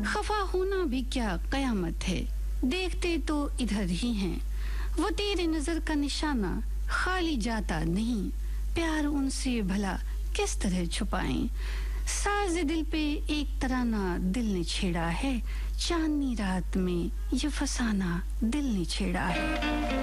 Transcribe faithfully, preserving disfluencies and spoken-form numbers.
खफा होना भी क्या कयामत है, देखते तो इधर ही हैं। वो तेरी नजर का निशाना खाली जाता नहीं, प्यार उनसे भला किस तरह छुपाएं। साज दिल पे एक तराना दिल ने छेड़ा है, चांदनी रात में ये फसाना दिल ने छेड़ा है।